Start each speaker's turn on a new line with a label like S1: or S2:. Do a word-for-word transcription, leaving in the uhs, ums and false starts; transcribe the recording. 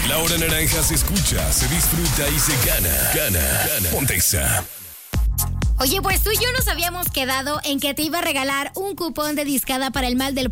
S1: La hora naranja se escucha, se disfruta y se gana. Gana, gana. Ponte Exa.
S2: Oye, pues tú y yo nos habíamos quedado en que te iba a regalar un cupón de discada para el mal del